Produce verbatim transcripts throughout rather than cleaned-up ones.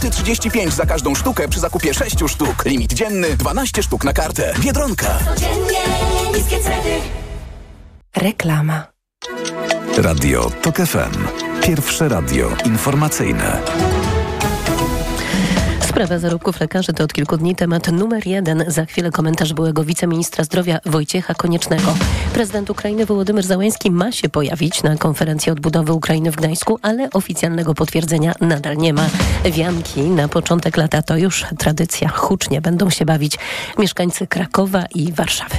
złoty trzydzieści pięć za każdą sztukę przy zakupie sześciu sztuk. Limit dzienny dwanaście sztuk na kartę. Biedronka. Codziennie niskie ceny. Reklama. Radio TOK F M. Pierwsze radio informacyjne. Sprawa zarobków lekarzy to od kilku dni temat numer jeden. Za chwilę komentarz byłego wiceministra zdrowia Wojciecha Koniecznego. Prezydent Ukrainy Wołodymyr Zełenski ma się pojawić na konferencji odbudowy Ukrainy w Gdańsku, ale oficjalnego potwierdzenia nadal nie ma. Wianki na początek lata to już tradycja. Hucznie będą się bawić mieszkańcy Krakowa i Warszawy.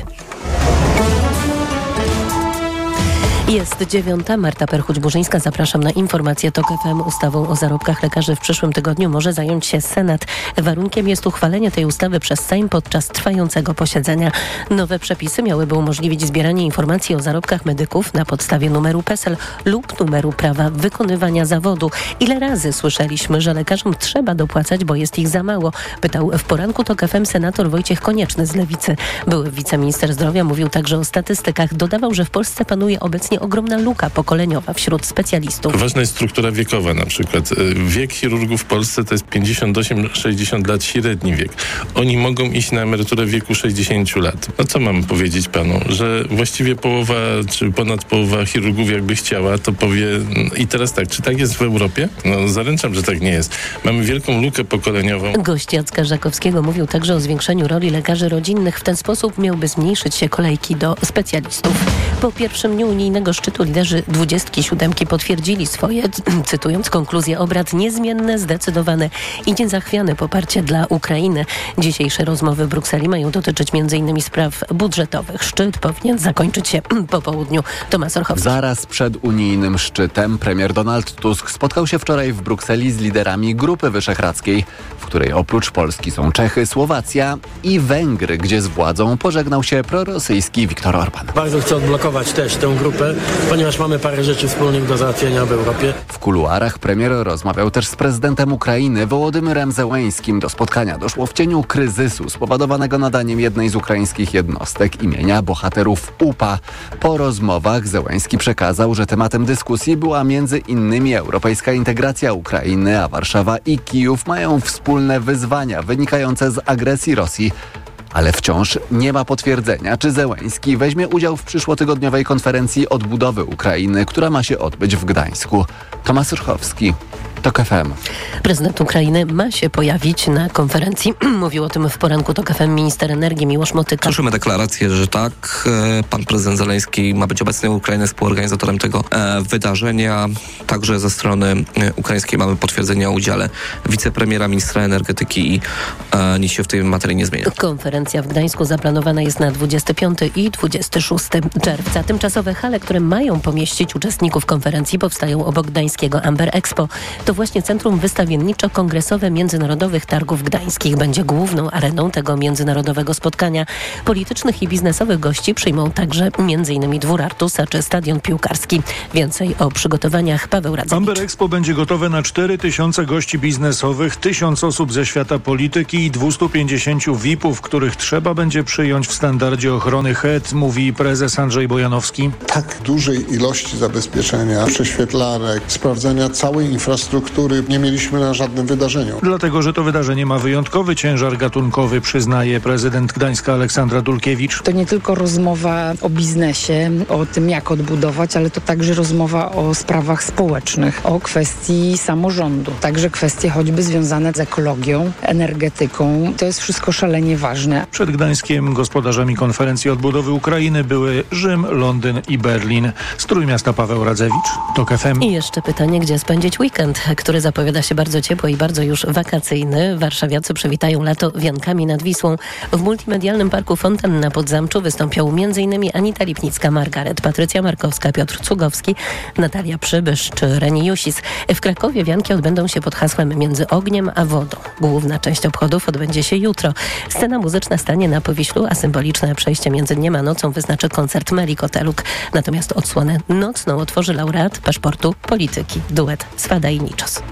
Jest dziewiąta. Marta Perchuć-Burzyńska. Zapraszam na informację TOK F M. Ustawą o zarobkach lekarzy w przyszłym tygodniu może zająć się Senat. Warunkiem jest uchwalenie tej ustawy przez Sejm podczas trwającego posiedzenia. Nowe przepisy miałyby umożliwić zbieranie informacji o zarobkach medyków na podstawie numeru PESEL lub numeru prawa wykonywania zawodu. Ile razy słyszeliśmy, że lekarzom trzeba dopłacać, bo jest ich za mało? Pytał w poranku TOK F M senator Wojciech Konieczny z Lewicy. Były wiceminister zdrowia mówił także o statystykach. Dodawał, że w Polsce panuje obecnie ogromna luka pokoleniowa wśród specjalistów. Ważna jest struktura wiekowa na przykład. Wiek chirurgów w Polsce to jest pięćdziesiąt osiem sześćdziesiąt lat, średni wiek. Oni mogą iść na emeryturę w wieku sześćdziesiąt lat. No co mam powiedzieć panu? Że właściwie połowa, czy ponad połowa chirurgów jakby chciała, to powie i teraz tak, czy tak jest w Europie? No zaręczam, że tak nie jest. Mamy wielką lukę pokoleniową. Gość Jacka Żakowskiego mówił także o zwiększeniu roli lekarzy rodzinnych. W ten sposób miałby zmniejszyć się kolejki do specjalistów. Po pierwszym dniu unijnego szczytu liderzy dwudziestki siódemki potwierdzili swoje, cytując konkluzję obrad, niezmienne, zdecydowane i niezachwiane poparcie dla Ukrainy. Dzisiejsze rozmowy w Brukseli mają dotyczyć m.in. spraw budżetowych. Szczyt powinien zakończyć się po południu. Tomasz Orchowski. Zaraz przed unijnym szczytem premier Donald Tusk spotkał się wczoraj w Brukseli z liderami Grupy Wyszehradzkiej, w której oprócz Polski są Czechy, Słowacja i Węgry, gdzie z władzą pożegnał się prorosyjski Viktor Orban. Bardzo chcę odblokować też tę grupę, ponieważ mamy parę rzeczy wspólnych do załatwienia w Europie. W kuluarach premier rozmawiał też z prezydentem Ukrainy Wołodymyrem Zełenskim. Do spotkania doszło w cieniu kryzysu spowodowanego nadaniem jednej z ukraińskich jednostek imienia bohaterów U P A. Po rozmowach Zełenski przekazał, że tematem dyskusji była między innymi europejska integracja Ukrainy, a Warszawa i Kijów mają wspólne wyzwania wynikające z agresji Rosji. Ale wciąż nie ma potwierdzenia, czy Zełenski weźmie udział w przyszłotygodniowej konferencji odbudowy Ukrainy, która ma się odbyć w Gdańsku. Tomasz Orchowski, TOK F M. Prezydent Ukrainy ma się pojawić na konferencji. Mówił o tym w poranku TOK F M minister energii Miłosz Motyka. Słyszymy deklarację, że tak, pan prezydent Zełenski ma być obecny w Ukrainie, współorganizatorem tego e, wydarzenia. Także ze strony ukraińskiej mamy potwierdzenie o udziale wicepremiera, ministra energetyki i e, nic się w tej materii nie zmienia. Konferencja w Gdańsku zaplanowana jest na dwudziestego piątego i dwudziestego szóstego czerwca. Tymczasowe hale, które mają pomieścić uczestników konferencji, powstają obok gdańskiego Amber Expo. To właśnie Centrum Wystawienniczo-Kongresowe Międzynarodowych Targów Gdańskich będzie główną areną tego międzynarodowego spotkania. Politycznych i biznesowych gości przyjmą także m.in. Dwór Artusa czy Stadion Piłkarski. Więcej o przygotowaniach Paweł Radzewicz. Amber Expo będzie gotowe na cztery tysiące gości biznesowych, tysiąc osób ze świata polityki i dwieście pięćdziesiąt V I P-ów, których trzeba będzie przyjąć w standardzie ochrony H E D, mówi prezes Andrzej Bojanowski. Tak dużej ilości zabezpieczenia, prześwietlarek, sprawdzenia całej infrastruktury nie mieliśmy na żadnym wydarzeniu. Dlatego, że to wydarzenie ma wyjątkowy ciężar gatunkowy, przyznaje prezydent Gdańska Aleksandra Dulkiewicz. To nie tylko rozmowa o biznesie, o tym jak odbudować, ale to także rozmowa o sprawach społecznych, o kwestii samorządu. Także kwestie choćby związane z ekologią, energetyką. To jest wszystko szalenie ważne. Przed Gdańskiem gospodarzami konferencji odbudowy Ukrainy były Rzym, Londyn i Berlin. Z Trójmiasta Paweł Radzewicz, TOK F M. I jeszcze pytanie, gdzie spędzić weekend, który zapowiada się bardzo ciepło i bardzo już wakacyjny. Warszawiacy przywitają lato wiankami nad Wisłą. W multimedialnym parku Fontan na Podzamczu wystąpią m.in. Anita Lipnicka, Margaret, Patrycja Markowska, Piotr Cugowski, Natalia Przybysz czy Reni Jusis. W Krakowie wianki odbędą się pod hasłem Między ogniem a wodą. Główna część obchodów odbędzie się jutro. Scena muzyczna stanie na Powiślu, a symboliczne przejście między dniem a nocą wyznaczy koncert Meli Koteluk. Natomiast odsłonę nocną otworzy laureat paszportu polityki, duet Swada i Niczos.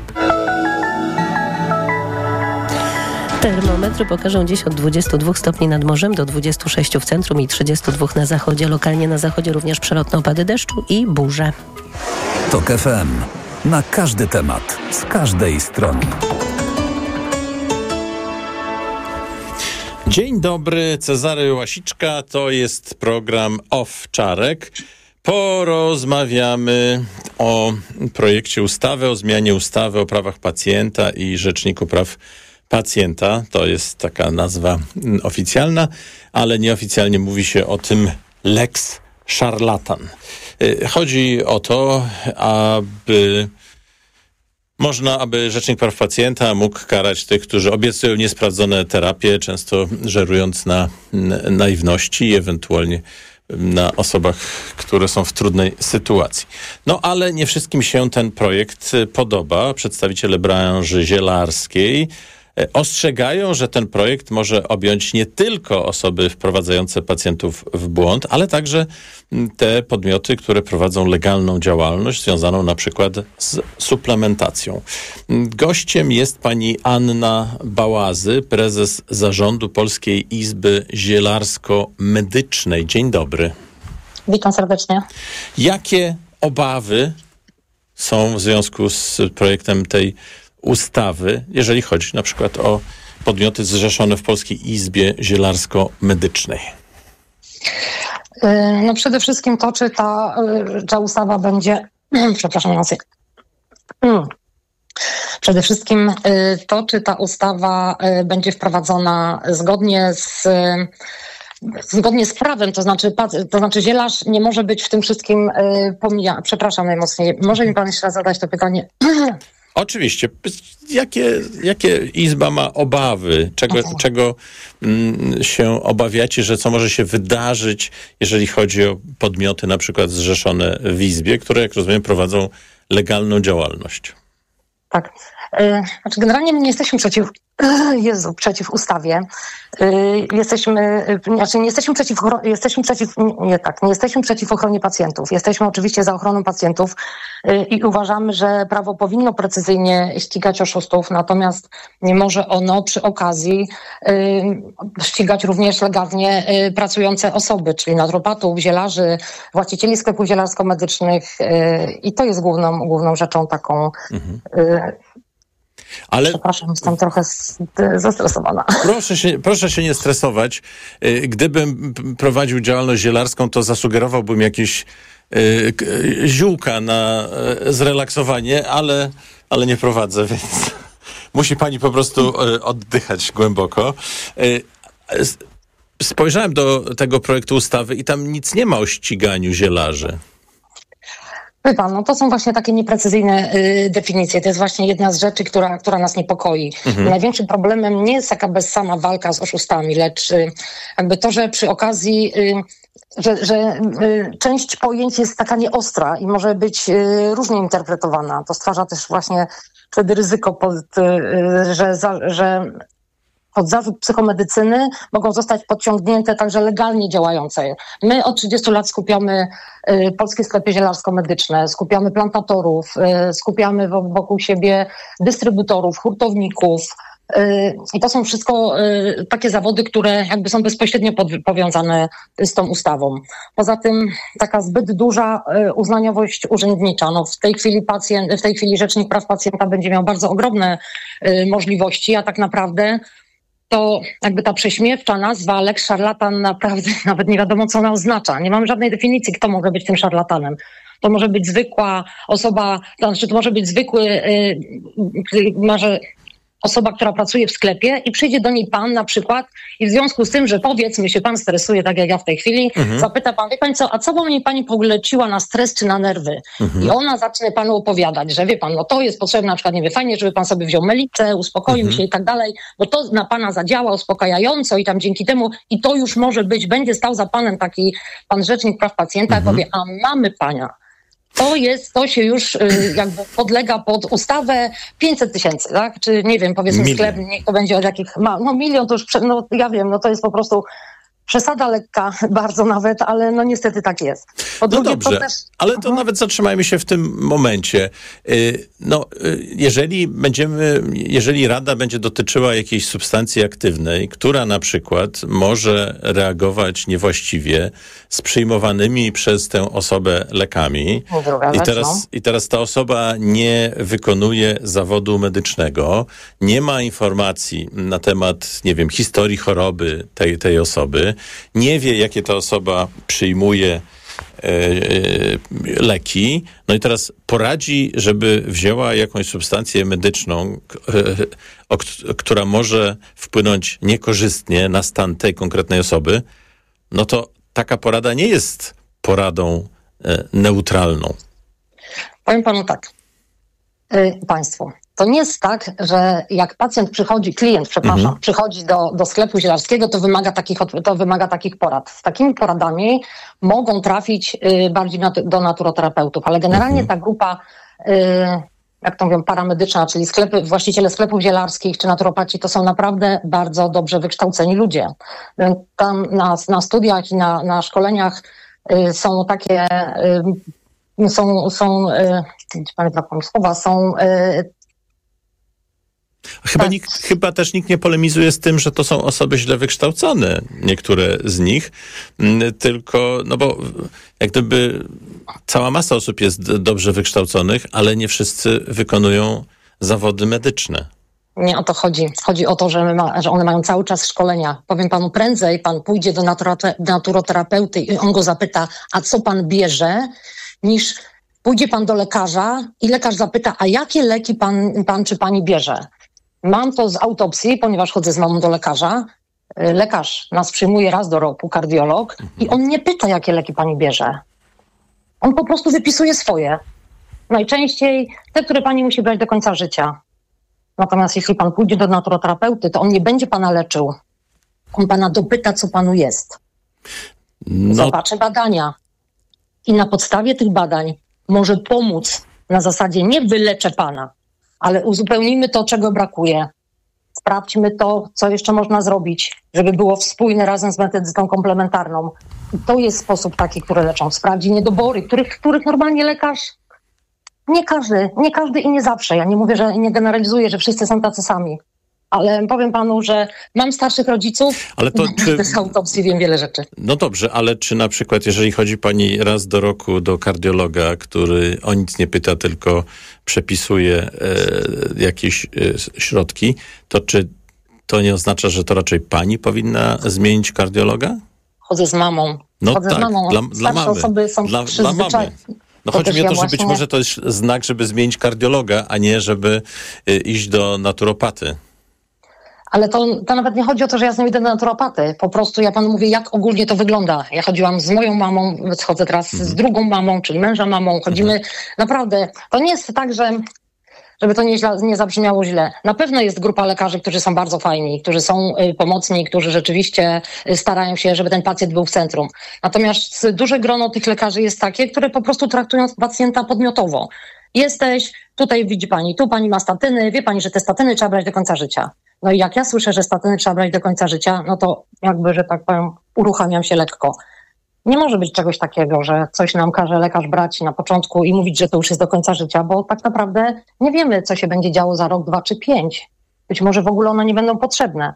Termometry pokażą dziś od dwudziestu dwóch stopni nad morzem do dwudziestu sześciu w centrum i trzydziestu dwóch na zachodzie. Lokalnie na zachodzie również przelotne opady deszczu i burze. TOK F M. Na każdy temat, z każdej strony. Dzień dobry, Cezary Łasiczka, to jest program Owczarek. Porozmawiamy o projekcie ustawy, o zmianie ustawy o prawach pacjenta i Rzeczniku Praw Pacjenta. To jest taka nazwa oficjalna, ale nieoficjalnie mówi się o tym lex szarlatan. Chodzi o to, aby można, aby Rzecznik Praw Pacjenta mógł karać tych, którzy obiecują niesprawdzone terapie, często żerując na naiwności i ewentualnie na osobach, które są w trudnej sytuacji. No ale nie wszystkim się ten projekt podoba. Przedstawiciele branży zielarskiej ostrzegają, że ten projekt może objąć nie tylko osoby wprowadzające pacjentów w błąd, ale także te podmioty, które prowadzą legalną działalność związaną na przykład z suplementacją. Gościem jest pani Anna Bałazy, prezes zarządu Polskiej Izby Zielarsko-Medycznej. Dzień dobry. Witam serdecznie. Jakie obawy są w związku z projektem tej ustawy, jeżeli chodzi na przykład o podmioty zrzeszone w Polskiej Izbie Zielarsko-Medycznej? No przede wszystkim to, czy ta, ta ustawa będzie... Przepraszam, na Przede wszystkim to, czy ta ustawa będzie wprowadzona zgodnie z... Zgodnie z prawem, to znaczy, to znaczy zielarz nie może być w tym wszystkim y, pomijany. Przepraszam najmocniej. Może mi pan jeszcze raz zadać to pytanie? Oczywiście. Jakie, jakie Izba ma obawy? Czego, okay. czego mm, się obawiacie, że co może się wydarzyć, jeżeli chodzi o podmioty na przykład zrzeszone w Izbie, które, jak rozumiem, prowadzą legalną działalność? Tak. Znaczy generalnie my nie jesteśmy przeciw, Jezu, przeciw ustawie. Jesteśmy, znaczy nie jesteśmy przeciw, jesteśmy przeciw, nie tak, nie jesteśmy przeciw ochronie pacjentów. Jesteśmy oczywiście za ochroną pacjentów i uważamy, że prawo powinno precyzyjnie ścigać oszustów, natomiast nie może ono przy okazji ścigać również legalnie pracujące osoby, czyli naturopatów, zielarzy, właścicieli sklepów zielarsko-medycznych i to jest główną, główną rzeczą taką. Mhm. Ale... Przepraszam, jestem trochę zestresowana. Proszę się, proszę się nie stresować. Gdybym prowadził działalność zielarską, to zasugerowałbym jakieś y, ziółka na y, zrelaksowanie, ale, ale nie prowadzę, więc musi pani po prostu y, oddychać głęboko. Y, spojrzałem do tego projektu ustawy i tam nic nie ma o ściganiu zielarzy. Wie pan, no to są właśnie takie nieprecyzyjne y, definicje. To jest właśnie jedna z rzeczy, która, która nas niepokoi. Mhm. Największym problemem nie jest taka bez sama walka z oszustami, lecz y, jakby to, że przy okazji, y, że, że y, część pojęć jest taka nieostra i może być y, różnie interpretowana. To stwarza też właśnie wtedy ryzyko, pod, y, że, za, że pod zarzut psychomedycyny mogą zostać podciągnięte także legalnie działające. My od trzydziestu lat skupiamy y, polskie sklepy zielarsko-medyczne, skupiamy plantatorów, y, skupiamy wokół siebie dystrybutorów, hurtowników. Y, I to są wszystko y, takie zawody, które jakby są bezpośrednio pod, powiązane z tą ustawą. Poza tym taka zbyt duża y, uznaniowość urzędnicza. No w tej chwili pacjent, w tej chwili Rzecznik Praw Pacjenta będzie miał bardzo ogromne y, możliwości, a tak naprawdę to jakby ta prześmiewcza nazwa lex szarlatan naprawdę nawet nie wiadomo, co ona oznacza. Nie mamy żadnej definicji, kto może być tym szarlatanem. To może być zwykła osoba, to znaczy to może być zwykły, yy, może osoba, która pracuje w sklepie i przyjdzie do niej pan na przykład i w związku z tym, że powiedzmy się pan stresuje, tak jak ja w tej chwili, mhm. zapyta pan, wie pani co, a co bo mnie pani poleciła na stres czy na nerwy? Mhm. I ona zacznie panu opowiadać, że wie pan, no to jest potrzebne, na przykład nie wiem, fajnie, żeby pan sobie wziął melicę, uspokoił mhm. się i tak dalej, bo to na pana zadziała uspokajająco i tam dzięki temu i to już może być, będzie stał za panem taki pan Rzecznik Praw Pacjenta mhm. i powie, a mamy pana. To jest, to się już y, jakby podlega pod ustawę pięćset tysięcy, tak? Czy nie wiem, powiedzmy milion. Sklep, niech to będzie od jakich, ma, no milion to już, no ja wiem, no to jest po prostu Przesada lekka, bardzo nawet, ale no niestety tak jest. Po No drugie, dobrze, to też... ale to nawet zatrzymajmy się w tym momencie. Y, No, y, jeżeli będziemy, jeżeli Rada będzie dotyczyła jakiejś substancji aktywnej, która na przykład może reagować niewłaściwie z przyjmowanymi przez tę osobę lekami Druga i rzecz, teraz, no. i teraz ta osoba nie wykonuje zawodu medycznego, nie ma informacji na temat, nie wiem, historii choroby tej, tej osoby, nie wie, jakie ta osoba przyjmuje e, e, leki, no i teraz poradzi, żeby wzięła jakąś substancję medyczną, k- e, o, k- która może wpłynąć niekorzystnie na stan tej konkretnej osoby, no to taka porada nie jest poradą e, neutralną. Powiem panu tak, y, państwu, to nie jest tak, że jak pacjent przychodzi, klient, przepraszam, Mhm. przychodzi do, do sklepu zielarskiego, to wymaga takich, od- to wymaga takich porad. Z takimi poradami mogą trafić y, bardziej nat- do naturoterapeutów, ale generalnie ta grupa, y, jak to mówią, paramedyczna, czyli sklepy, właściciele sklepów zielarskich czy naturopaci, to są naprawdę bardzo dobrze wykształceni ludzie. Y, Tam na, na studiach i na, na szkoleniach y, są takie... Y, są, są y, pamiętam słowa, są y, Chyba, Tak. nikt, chyba też nikt nie polemizuje z tym, że to są osoby źle wykształcone, niektóre z nich, mm, tylko, no bo jak gdyby cała masa osób jest d- dobrze wykształconych, ale nie wszyscy wykonują zawody medyczne. nie o to chodzi. Chodzi o to, że, my ma, że one mają cały czas szkolenia. Powiem panu prędzej, pan pójdzie do naturote, naturoterapeuty i on go zapyta, a co pan bierze, niż pójdzie pan do lekarza i lekarz zapyta, a jakie leki pan, pan czy pani bierze? Mam to z autopsji, ponieważ chodzę z mamą do lekarza. Y, Lekarz nas przyjmuje raz do roku, kardiolog, i on nie pyta, jakie leki pani bierze. On po prostu wypisuje swoje. Najczęściej te, które pani musi brać do końca życia. Natomiast jeśli pan pójdzie do naturoterapeuty, to on nie będzie pana leczył. On pana dopyta, co panu jest. No, Zobaczy badania. I na podstawie tych badań może pomóc na zasadzie nie wyleczę pana, ale uzupełnimy to, czego brakuje. Sprawdźmy to, co jeszcze można zrobić, żeby było spójne razem z metodyką komplementarną. I to jest sposób taki, który leczą. Sprawdzi niedobory, których, których normalnie lekarz... Nie każdy, nie każdy i nie zawsze. Ja nie mówię, że nie generalizuję, że wszyscy są tacy sami. Ale powiem panu, że mam starszych rodziców, Ale to i czy- z autopsji wiem wiele rzeczy. no dobrze, ale czy na przykład, jeżeli chodzi pani raz do roku do kardiologa, który o nic nie pyta, tylko przepisuje e, jakieś e, środki, to czy to nie oznacza, że to raczej pani powinna zmienić kardiologa? Chodzę z mamą. No Chodzę tak, z mamą. dla, dla Starsze mamy. osoby są Dla, dla przyzwyczajone. mamy. No To chodzi też mi o ja to, że być właśnie- może to jest znak, żeby zmienić kardiologa, a nie żeby y, iść do naturopaty. Ale to, to nawet nie chodzi o to, że ja z nim idę do naturopaty. Po prostu ja panu mówię, jak ogólnie to wygląda. Ja chodziłam z moją mamą, chodzę teraz z drugą mamą, czyli męża mamą. Chodzimy naprawdę. To nie jest tak, że żeby to nie, źle, nie zabrzmiało źle. Na pewno jest grupa lekarzy, którzy są bardzo fajni, którzy są y, pomocni, którzy rzeczywiście y, starają się, żeby ten pacjent był w centrum. Natomiast duże grono tych lekarzy jest takie, które po prostu traktują pacjenta podmiotowo. Jesteś, tutaj widzi pani, tu pani ma statyny, wie pani, że te statyny trzeba brać do końca życia. No i jak ja słyszę, że statyny trzeba brać do końca życia, no to jakby, że tak powiem, uruchamiam się lekko. Nie może być czegoś takiego, że coś nam każe lekarz brać na początku i mówić, że to już jest do końca życia, bo tak naprawdę nie wiemy, co się będzie działo za rok, dwa czy pięć. Być może w ogóle one nie będą potrzebne.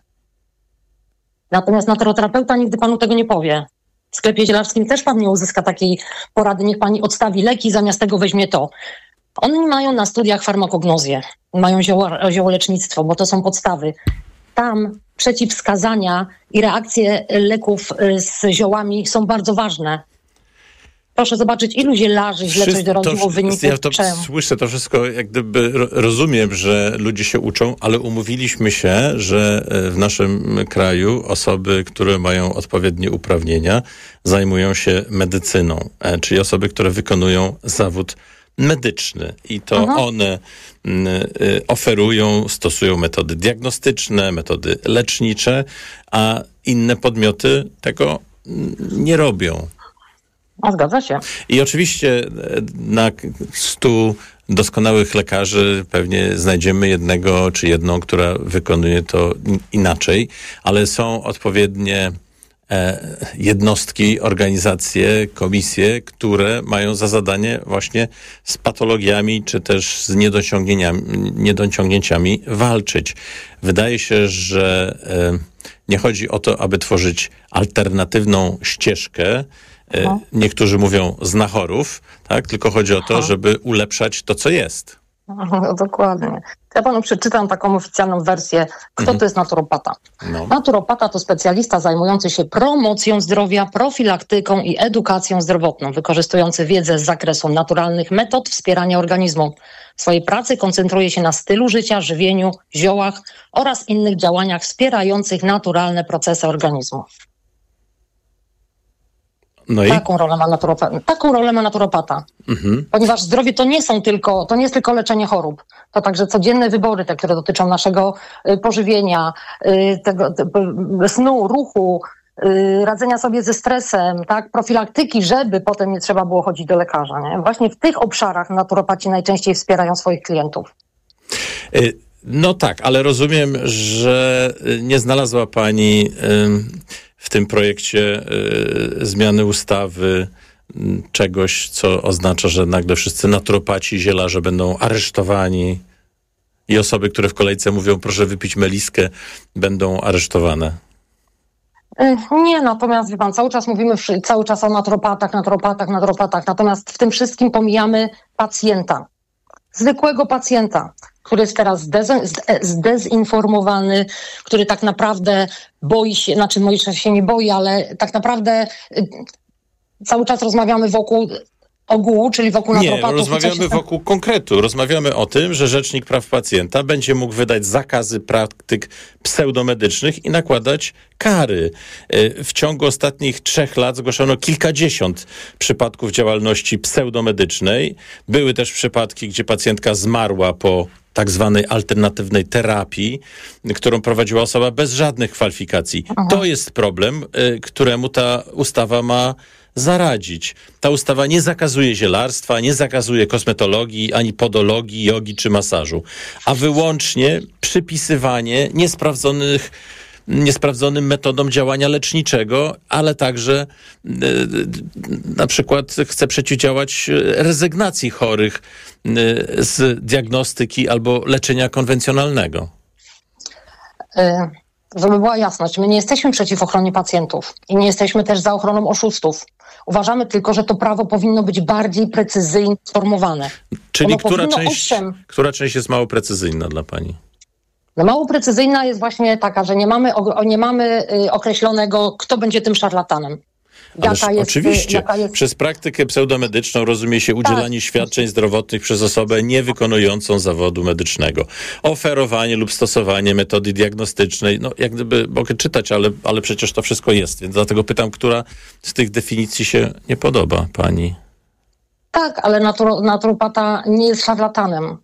Natomiast naturoterapeuta nigdy panu tego nie powie. W sklepie zielarskim też pan nie uzyska takiej porady, niech pani odstawi leki, zamiast tego weźmie to. Oni mają na studiach farmakognozję, mają zioło, ziołolecznictwo, bo to są podstawy. Tam przeciwwskazania i reakcje leków y, z ziołami są bardzo ważne. Proszę zobaczyć, ilu zielarzy źle coś dorobiło w wyniku Ja to czemu. słyszę, to wszystko jak gdyby ro- rozumiem, że ludzie się uczą, ale umówiliśmy się, że e, w naszym kraju osoby, które mają odpowiednie uprawnienia, zajmują się medycyną, e, czyli osoby, które wykonują zawód medyczny i to Aha. one mm, y, oferują, stosują metody diagnostyczne, metody lecznicze, a inne podmioty tego mm, nie robią. A zgadza się. I oczywiście e, na k- stu doskonałych lekarzy pewnie znajdziemy jednego czy jedną, która wykonuje to in- inaczej, ale są odpowiednie jednostki, organizacje, komisje, które mają za zadanie właśnie z patologiami czy też z niedociągnięciami, niedociągnięciami walczyć. Wydaje się, że nie chodzi o to, aby tworzyć alternatywną ścieżkę, Aha. niektórzy mówią znachorów, tak? Tylko chodzi o to, Aha. żeby ulepszać to, co jest. No, dokładnie. Ja panu przeczytam taką oficjalną wersję, kto mhm. to jest naturopata. No. Naturopata to specjalista zajmujący się promocją zdrowia, profilaktyką i edukacją zdrowotną, wykorzystujący wiedzę z zakresu naturalnych metod wspierania organizmu. W swojej pracy koncentruje się na stylu życia, żywieniu, ziołach oraz innych działaniach wspierających naturalne procesy organizmu. No i? Taką rolę ma naturopata. Taką rolę ma naturopata. Mhm. Ponieważ zdrowie to nie są tylko, to nie jest tylko leczenie chorób. To także codzienne wybory, te, które dotyczą naszego y, pożywienia, y, tego, y, snu, ruchu, y, radzenia sobie ze stresem, tak, profilaktyki, żeby potem nie trzeba było chodzić do lekarza. Nie? Właśnie w tych obszarach naturopaci najczęściej wspierają swoich klientów. Y- No tak, ale rozumiem, że nie znalazła pani y- w tym projekcie y, zmiany ustawy y, czegoś, co oznacza, że nagle wszyscy naturopaci, zielarze będą aresztowani i osoby, które w kolejce mówią, proszę wypić meliskę, będą aresztowane. Nie, natomiast wie pan, cały czas mówimy cały czas o naturopatach, naturopatach, naturopatach, natomiast w tym wszystkim pomijamy pacjenta, zwykłego pacjenta, który jest teraz zdezinformowany, który tak naprawdę boi się, znaczy moi się nie boi, ale tak naprawdę cały czas rozmawiamy wokół ogółu, czyli wokół naturopatów. Nie, rozmawiamy wokół konkretu. Rozmawiamy o tym, że Rzecznik Praw Pacjenta będzie mógł wydać zakazy praktyk pseudomedycznych i nakładać kary. W ciągu ostatnich trzech lat zgłoszono kilkadziesiąt przypadków działalności pseudomedycznej. Były też przypadki, gdzie pacjentka zmarła po tak zwanej alternatywnej terapii, którą prowadziła osoba bez żadnych kwalifikacji. Aha. To jest problem, y, któremu ta ustawa ma zaradzić. Ta ustawa nie zakazuje zielarstwa, nie zakazuje kosmetologii, ani podologii, jogi czy masażu, a wyłącznie przypisywanie niesprawdzonych niesprawdzonym metodom działania leczniczego, ale także y, na przykład chce przeciwdziałać rezygnacji chorych y, z diagnostyki albo leczenia konwencjonalnego. Y, żeby była jasność, my nie jesteśmy przeciw ochronie pacjentów i nie jesteśmy też za ochroną oszustów. Uważamy tylko, że to prawo powinno być bardziej precyzyjnie sformułowane. Czyli która część, owszem, która część jest mało precyzyjna dla pani? No mało precyzyjna jest właśnie taka, że nie mamy, nie mamy określonego, kto będzie tym szarlatanem. Jaka jest, oczywiście. Jaka jest... Przez praktykę pseudomedyczną rozumie się udzielanie tak. świadczeń zdrowotnych przez osobę niewykonującą zawodu medycznego. Oferowanie lub stosowanie metody diagnostycznej. No jak gdyby mogę czytać, ale, ale przecież to wszystko jest. Więc dlatego pytam, która z tych definicji się nie podoba pani? Tak, ale natur, naturopata nie jest szarlatanem.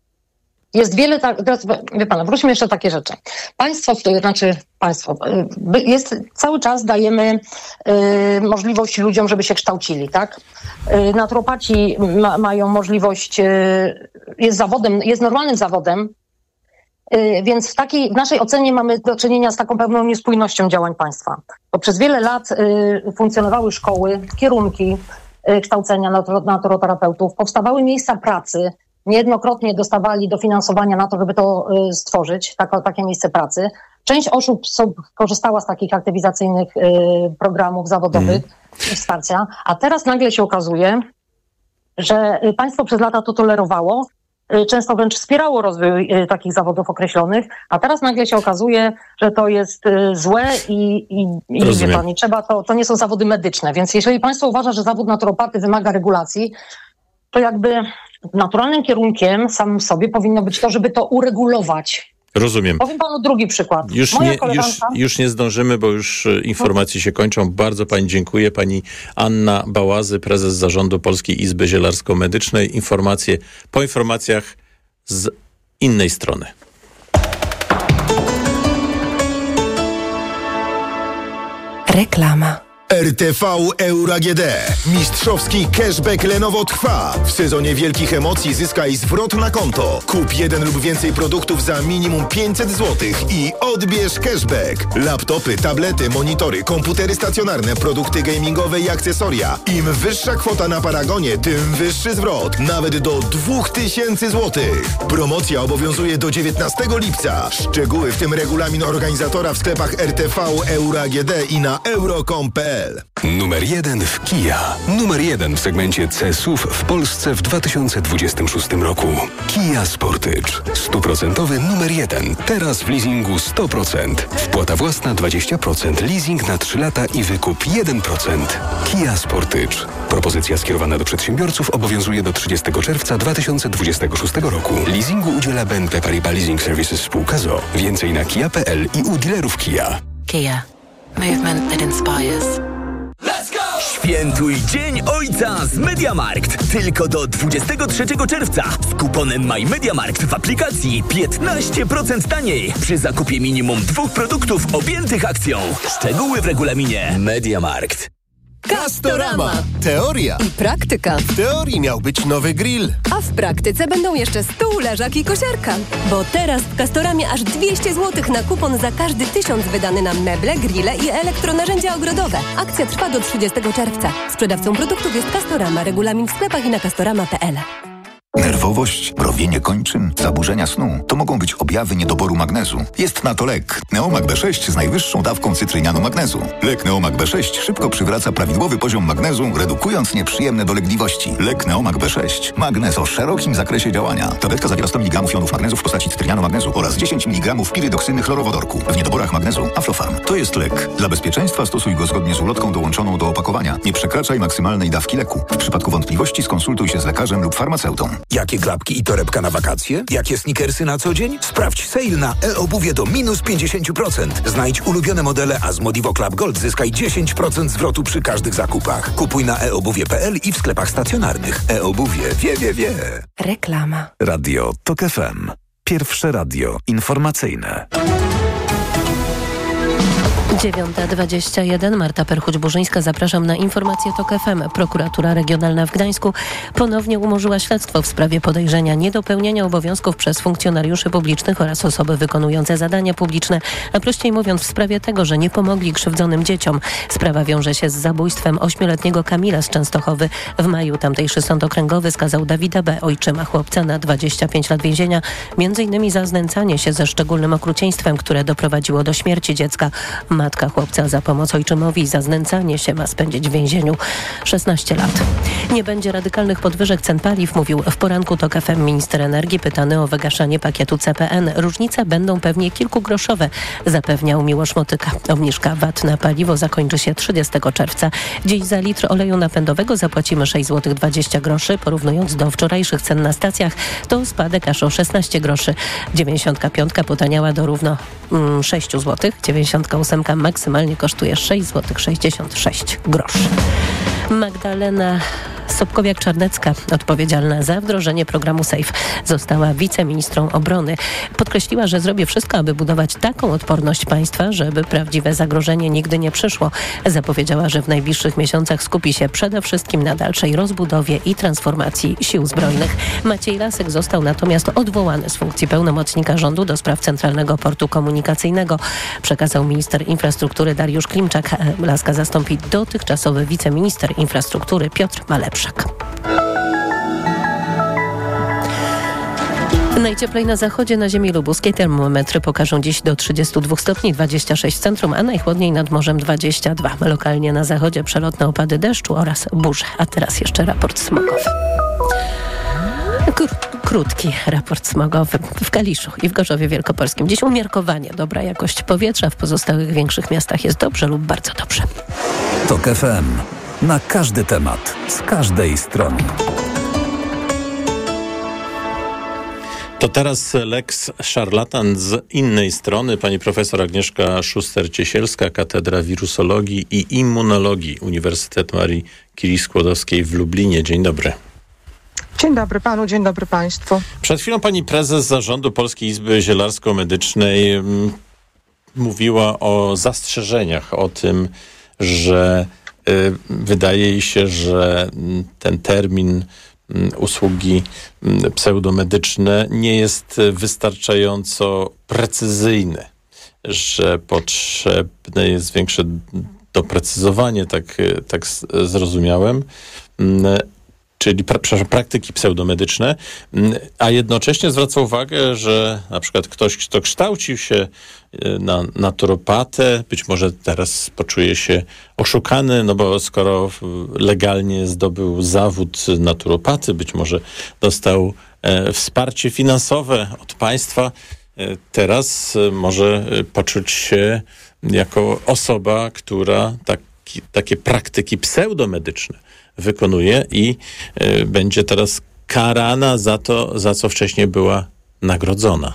Jest wiele, tak, teraz, wie pan, wróćmy jeszcze takie rzeczy. Państwo, to znaczy państwo, jest, cały czas dajemy y, możliwość ludziom, żeby się kształcili, tak? Y, naturopaci ma, mają możliwość, y, jest zawodem, jest normalnym zawodem, y, więc w takiej, w naszej ocenie mamy do czynienia z taką pewną niespójnością działań państwa. Bo przez wiele lat y, funkcjonowały szkoły, kierunki y, kształcenia natur, naturoterapeutów, powstawały miejsca pracy, niejednokrotnie dostawali dofinansowania na to, żeby to y, stworzyć, tak, takie miejsce pracy. Część osób so, korzystała z takich aktywizacyjnych y, programów zawodowych i mm. wsparcia, a teraz nagle się okazuje, że y, państwo przez lata to tolerowało, y, często wręcz wspierało rozwój y, takich zawodów określonych, a teraz nagle się okazuje, że to jest y, złe i, i, i wie pan, i trzeba to, to nie są zawody medyczne. Więc jeżeli państwo uważa, że zawód naturopaty wymaga regulacji, to jakby naturalnym kierunkiem samym sobie powinno być to, żeby to uregulować. Rozumiem. Powiem panu drugi przykład. Już Moja nie, koleżanka... już, już nie zdążymy, bo już informacje się kończą. Bardzo pani dziękuję. Pani Anna Bałazy, prezes Zarządu Polskiej Izby Zielarsko-Medycznej. Informacje po informacjach z innej strony. Reklama. R T V Euro A G D. Mistrzowski cashback Lenovo trwa. W sezonie wielkich emocji zyskaj zwrot na konto. Kup jeden lub więcej produktów za minimum pięćset złotych i odbierz cashback. Laptopy, tablety, monitory, komputery stacjonarne, produkty gamingowe i akcesoria. Im wyższa kwota na Paragonie, tym wyższy zwrot. Nawet do dwa tysiące złotych. Promocja obowiązuje do dziewiętnastego lipca. Szczegóły, w tym regulamin organizatora w sklepach R T V, Euro A G D i na euro kropka com kropka p l. Numer jeden w Kia. Numer jeden w segmencie C S U V w Polsce w dwa tysiące dwudziestym szóstym roku. Kia Sportage. Stuprocentowy numer jeden. Teraz w leasingu sto procent. Wpłata własna dwadzieścia procent. Leasing na trzy lata i wykup jeden procent. Kia Sportage. Propozycja skierowana do przedsiębiorców obowiązuje do trzydziestego czerwca dwa tysiące dwudziestego szóstego roku. Leasingu udziela B N P Paribas Leasing Services spółka z o o. Więcej na kia kropka p l i u dealerów Kia. Kia. Movement that inspires. Świętuj Dzień Ojca z MediaMarkt. Tylko do dwudziestego trzeciego czerwca. Z kuponem MyMediaMarkt w aplikacji piętnaście procent taniej. Przy zakupie minimum dwóch produktów objętych akcją. Szczegóły w regulaminie MediaMarkt. Castorama. Teoria i praktyka. W teorii miał być nowy grill, A w praktyce będą jeszcze stół, leżak i kosiarka. Bo teraz w Castoramie aż dwieście złotych na kupon za każdy tysiąc wydany na meble, grille i elektronarzędzia ogrodowe. Akcja trwa do trzydziestego czerwca. Sprzedawcą produktów jest Castorama. Regulamin w sklepach i na castorama kropka p l. Nerwowość, mrowienie kończyn, zaburzenia snu to mogą być objawy niedoboru magnezu. Jest na to lek. Neomag B sześć z najwyższą dawką cytrynianu magnezu. Lek Neomag B sześć szybko przywraca prawidłowy poziom magnezu, redukując nieprzyjemne dolegliwości. Lek Neomag B sześć. Magnez o szerokim zakresie działania. Tabletka zawiera sto miligramów jonów magnezu w postaci cytrynianu magnezu oraz dziesięć miligramów pirydoksyny chlorowodorku. W niedoborach magnezu Aflofarm. To jest lek. Dla bezpieczeństwa stosuj go zgodnie z ulotką dołączoną do opakowania. Nie przekraczaj maksymalnej dawki leku. W przypadku wątpliwości skonsultuj się z lekarzem lub farmaceutą. Jakie klapki i torebka na wakacje? Jakie sneakersy na co dzień? Sprawdź sale na e-obuwie do minus pięćdziesiąt procent. Znajdź ulubione modele, a z Modivo Club Gold zyskaj dziesięć procent zwrotu przy każdych zakupach. Kupuj na e obuwie kropka p l i w sklepach stacjonarnych. E-obuwie wie, wie, wie. Reklama. Radio TOK F M. Pierwsze radio informacyjne. dziewiąta dwadzieścia jeden. Marta Perchuć-Burzyńska. Zapraszam na informację TOK F M. Prokuratura Regionalna w Gdańsku ponownie umorzyła śledztwo w sprawie podejrzenia niedopełniania obowiązków przez funkcjonariuszy publicznych oraz osoby wykonujące zadania publiczne, a prościej mówiąc w sprawie tego, że nie pomogli krzywdzonym dzieciom. Sprawa wiąże się z zabójstwem ośmioletniego Kamila z Częstochowy. W maju tamtejszy sąd okręgowy skazał Dawida B., ojczyma chłopca, na dwadzieścia pięć lat więzienia, między innymi za znęcanie się ze szczególnym okrucieństwem, które doprowadziło do śmierci dziecka. Matka chłopca za pomoc ojczymowi za znęcanie się ma spędzić w więzieniu szesnaście lat. Nie będzie radykalnych podwyżek cen paliw, mówił w poranku TOK F M minister energii, pytany o wygaszanie pakietu C P N. Różnice będą pewnie kilkugroszowe, zapewniał Miłosz Motyka. Obniżka V A T na paliwo zakończy się trzydziestego czerwca. Dziś za litr oleju napędowego zapłacimy sześć złotych dwadzieścia groszy. Porównując do wczorajszych cen na stacjach, to spadek aż o szesnaście groszy. dziewięćdziesiątka piątka potaniała do równo mm, sześć złotych. dziewięćdziesiątka ósemka maksymalnie kosztuje sześć złotych sześćdziesiąt sześć groszy. Magdalena Sobkowiak-Czarnecka, odpowiedzialna za wdrożenie programu SAFE, została wiceministrą obrony. Podkreśliła, że zrobi wszystko, aby budować taką odporność państwa, żeby prawdziwe zagrożenie nigdy nie przyszło. Zapowiedziała, że w najbliższych miesiącach skupi się przede wszystkim na dalszej rozbudowie i transformacji sił zbrojnych. Maciej Lasek został natomiast odwołany z funkcji pełnomocnika rządu do spraw Centralnego Portu Komunikacyjnego. Przekazał minister infrastruktury Dariusz Klimczak. Laska zastąpi dotychczasowy wiceminister infrastruktury Piotr Malep. Najcieplej na zachodzie, na ziemi lubuskiej. Termometry pokażą dziś do trzydziestu dwóch stopni, dwadzieścia sześć w centrum, a najchłodniej nad morzem dwadzieścia dwa. Lokalnie na zachodzie przelotne opady deszczu oraz burze. A teraz jeszcze raport smogowy. Krót, krótki raport smogowy w Kaliszu i w Gorzowie Wielkopolskim. Dziś umiarkowanie dobra jakość powietrza. W pozostałych większych miastach jest dobrze lub bardzo dobrze. TOK F M. Na każdy temat, z każdej strony. To teraz Lex Szarlatan z innej strony. Pani profesor Agnieszka Szuster-Ciesielska, Katedra Wirusologii i Immunologii Uniwersytetu Marii Curie-Skłodowskiej w Lublinie. Dzień dobry. Dzień dobry panu, dzień dobry państwu. Przed chwilą pani prezes Zarządu Polskiej Izby Zielarsko-Medycznej m, mówiła o zastrzeżeniach, o tym, że wydaje jej się, że ten termin usługi pseudomedyczne nie jest wystarczająco precyzyjny, że potrzebne jest większe doprecyzowanie, tak, tak zrozumiałem, czyli pra, przepraszam, praktyki pseudomedyczne, a jednocześnie zwraca uwagę, że na przykład ktoś, kto kształcił się na naturopatę, być może teraz poczuje się oszukany, no bo skoro legalnie zdobył zawód naturopaty, być może dostał e, wsparcie finansowe od państwa, e, teraz może poczuć się jako osoba, która taki, takie praktyki pseudomedyczne wykonuje i y, będzie teraz karana za to, za co wcześniej była nagrodzona.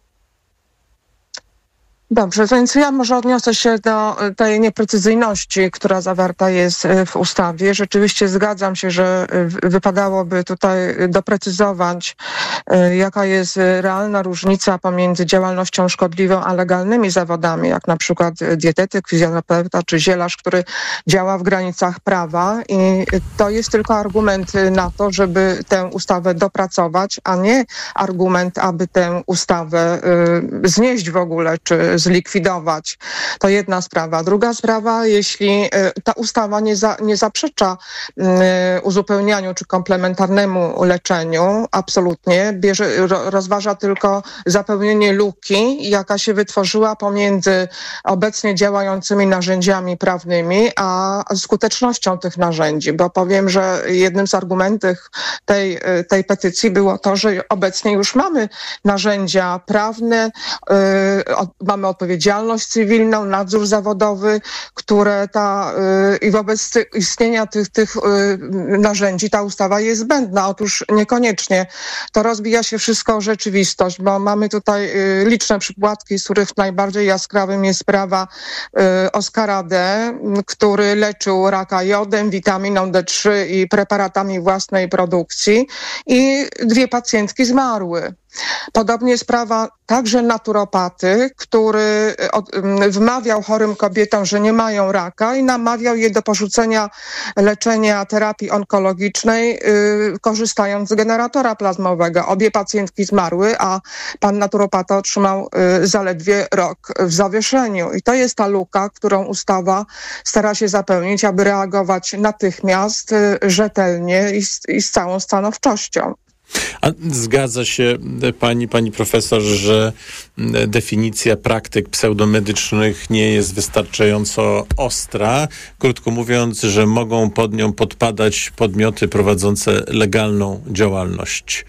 Dobrze, więc ja może odniosę się do tej nieprecyzyjności, która zawarta jest w ustawie. Rzeczywiście zgadzam się, że wypadałoby tutaj doprecyzować, jaka jest realna różnica pomiędzy działalnością szkodliwą a legalnymi zawodami, jak na przykład dietetyk, fizjoterapeuta czy zielarz, który działa w granicach prawa, i to jest tylko argument na to, żeby tę ustawę dopracować, a nie argument, aby tę ustawę znieść w ogóle, czy zlikwidować. To jedna sprawa. Druga sprawa, jeśli ta ustawa nie, za, nie zaprzecza uzupełnianiu czy komplementarnemu leczeniu, absolutnie, bierze, rozważa tylko zapełnienie luki, jaka się wytworzyła pomiędzy obecnie działającymi narzędziami prawnymi, a skutecznością tych narzędzi, bo powiem, że jednym z argumentów tej, tej petycji było to, że obecnie już mamy narzędzia prawne, yy, od, mamy odpowiedzialność cywilną, nadzór zawodowy, które ta yy, i wobec ty, istnienia tych, tych yy, narzędzi ta ustawa jest zbędna. Otóż niekoniecznie. To rozbija się wszystko o rzeczywistość, bo mamy tutaj yy, liczne przykładki, z których najbardziej jaskrawym jest sprawa yy, Oskara D., który leczył raka jodem, witaminą D trzy i preparatami własnej produkcji, i dwie pacjentki zmarły. Podobnie sprawa także naturopaty, który od, wmawiał chorym kobietom, że nie mają raka, i namawiał je do porzucenia leczenia terapii onkologicznej, yy, korzystając z generatora plazmowego. Obie pacjentki zmarły, a pan naturopata otrzymał yy, zaledwie rok w zawieszeniu. I to jest ta luka, którą ustawa stara się zapełnić, aby reagować natychmiast, yy, rzetelnie i z, i z całą stanowczością. A zgadza się pani, pani profesor, że definicja praktyk pseudomedycznych nie jest wystarczająco ostra? Krótko mówiąc, że mogą pod nią podpadać podmioty prowadzące legalną działalność.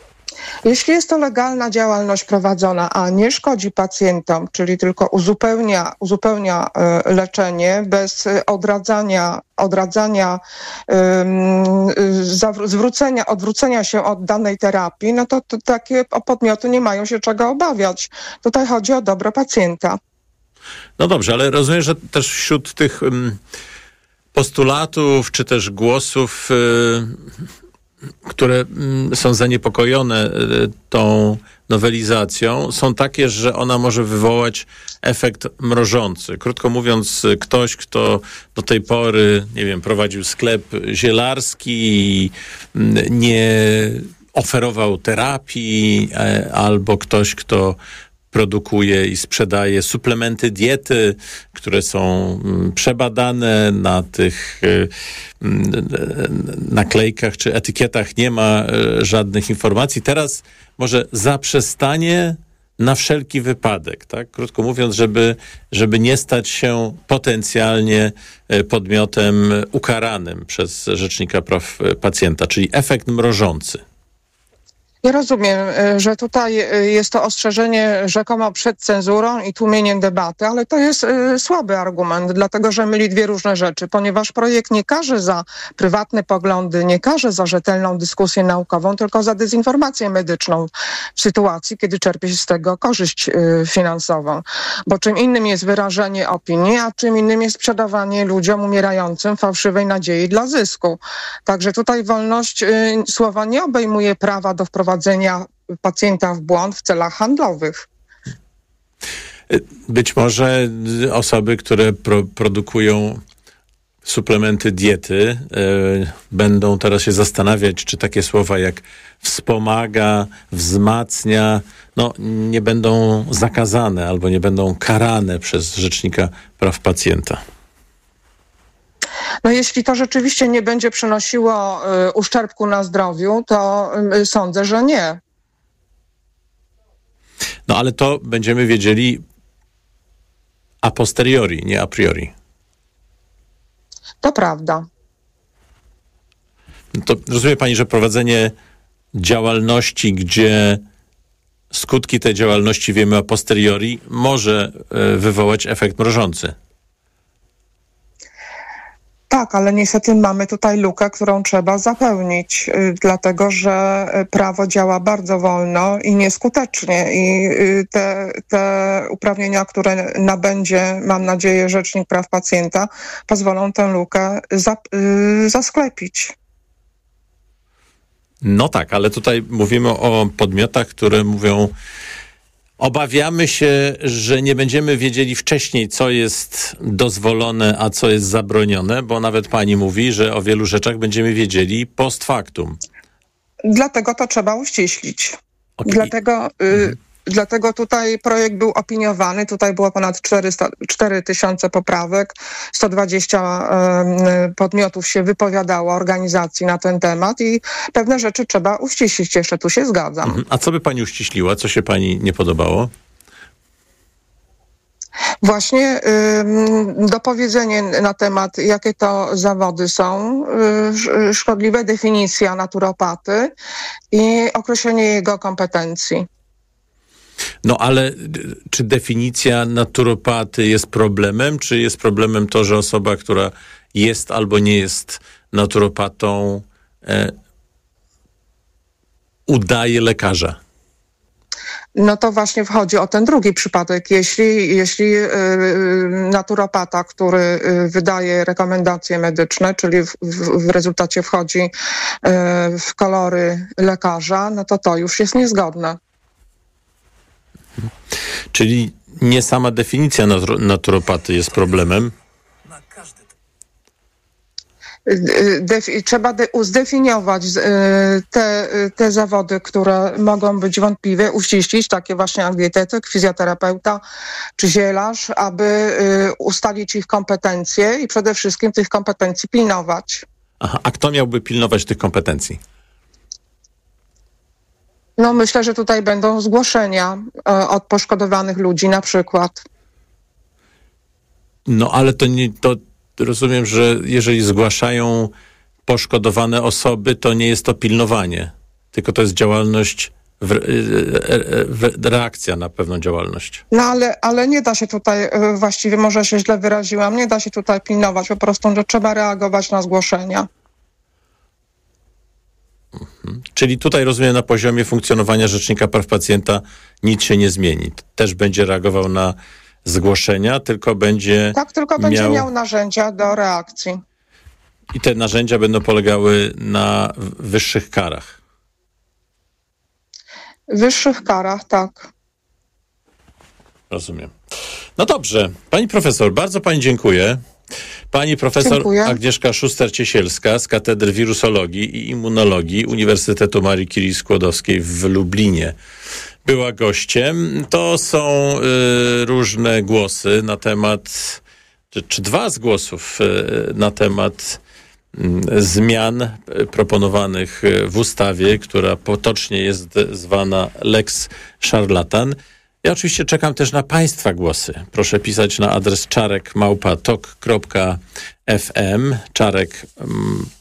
Jeśli jest to legalna działalność prowadzona, a nie szkodzi pacjentom, czyli tylko uzupełnia, uzupełnia y, leczenie bez odradzania, odradzania y, zawr- zwrócenia, odwrócenia się od danej terapii, no to, to takie podmioty nie mają się czego obawiać. Tutaj chodzi o dobro pacjenta. No dobrze, ale rozumiem, że też wśród tych um, postulatów, czy też głosów y, które są zaniepokojone tą nowelizacją, są takie, że ona może wywołać efekt mrożący. Krótko mówiąc, ktoś, kto do tej pory, nie wiem, prowadził sklep zielarski i nie oferował terapii, albo ktoś, kto produkuje i sprzedaje suplementy diety, które są przebadane, na tych naklejkach czy etykietach nie ma żadnych informacji. Teraz może zaprzestanie na wszelki wypadek, tak? Krótko mówiąc, żeby, żeby nie stać się potencjalnie podmiotem ukaranym przez Rzecznika Praw Pacjenta, czyli efekt mrożący. Ja rozumiem, że tutaj jest to ostrzeżenie rzekomo przed cenzurą i tłumieniem debaty, ale to jest słaby argument, dlatego że myli dwie różne rzeczy, ponieważ projekt nie karze za prywatne poglądy, nie karze za rzetelną dyskusję naukową, tylko za dezinformację medyczną w sytuacji, kiedy czerpie się z tego korzyść finansową. Bo czym innym jest wyrażanie opinii, a czym innym jest sprzedawanie ludziom umierającym fałszywej nadziei dla zysku. Także tutaj wolność słowa nie obejmuje prawa do wprowadzenia wprowadzenia pacjenta w błąd w celach handlowych. Być może osoby, które pro, produkują suplementy diety y, będą teraz się zastanawiać, czy takie słowa jak wspomaga, wzmacnia, no nie będą zakazane albo nie będą karane przez Rzecznika Praw Pacjenta. No jeśli to rzeczywiście nie będzie przynosiło y, uszczerbku na zdrowiu, to y, sądzę, że nie. No ale to będziemy wiedzieli a posteriori, nie a priori. To prawda. No to rozumie pani, że prowadzenie działalności, gdzie skutki tej działalności wiemy a posteriori, może y, wywołać efekt mrożący. Tak, ale niestety mamy tutaj lukę, którą trzeba zapełnić, y, dlatego że prawo działa bardzo wolno i nieskutecznie i y, te, te uprawnienia, które nabędzie, mam nadzieję, Rzecznik Praw Pacjenta, pozwolą tę lukę za, y, zasklepić. No tak, ale tutaj mówimy o podmiotach, które mówią: obawiamy się, że nie będziemy wiedzieli wcześniej, co jest dozwolone, a co jest zabronione, bo nawet pani mówi, że o wielu rzeczach będziemy wiedzieli post factum. Dlatego to trzeba uściślić. Okay. Dlatego, y, mhm. dlatego tutaj projekt był opiniowany. Tutaj było ponad cztery tysiące poprawek. sto dwadzieścia y, podmiotów się wypowiadało, organizacji na ten temat i pewne rzeczy trzeba uściślić. Jeszcze tu się zgadzam. Mhm. A co by pani uściśliła? Co się pani nie podobało? Właśnie y, dopowiedzenie na temat, jakie to zawody są, y, szkodliwe, definicja naturopaty i określenie jego kompetencji. No ale czy definicja naturopaty jest problemem, czy jest problemem to, że osoba, która jest albo nie jest naturopatą, e, udaje lekarza? No to właśnie wchodzi o ten drugi przypadek. Jeśli, jeśli yy, naturopata, który yy, wydaje rekomendacje medyczne, czyli w, w, w rezultacie wchodzi yy, w kolory lekarza, no to to już jest niezgodne. Czyli nie sama definicja naturopaty jest problemem? Defi- trzeba de- zdefiniować y, te, te zawody, które mogą być wątpliwe, uściślić, takie właśnie jak dietetyk, fizjoterapeuta czy zielarz, aby y, ustalić ich kompetencje i przede wszystkim tych kompetencji pilnować. Aha, a kto miałby pilnować tych kompetencji? No myślę, że tutaj będą zgłoszenia y, od poszkodowanych ludzi na przykład. No ale to nie... To... Rozumiem, że jeżeli zgłaszają poszkodowane osoby, to nie jest to pilnowanie, tylko to jest działalność, w, w, reakcja na pewną działalność. No ale, ale nie da się tutaj, właściwie może się źle wyraziłam, nie da się tutaj pilnować, po prostu że trzeba reagować na zgłoszenia. Mhm. Czyli tutaj rozumiem, na poziomie funkcjonowania Rzecznika Praw Pacjenta nic się nie zmieni. Też będzie reagował na zgłoszenia, tylko będzie Tak, tylko miał... będzie miał narzędzia do reakcji. I te narzędzia będą polegały na wyższych karach. Wyższych karach, tak. Rozumiem. No dobrze. Pani profesor, bardzo pani dziękuję. Pani profesor Dziękuję. Agnieszka Szuster-Ciesielska z Katedry Wirusologii i Immunologii Uniwersytetu Marii Curie Skłodowskiej w Lublinie była gościem. To są y, różne głosy na temat, czy, czy dwa z głosów y, na temat y, zmian y, proponowanych y, w ustawie, która potocznie jest zwana Lex Szarlatan. Ja oczywiście czekam też na państwa głosy. Proszę pisać na adres czarek małpa tok kropka f m. Czarek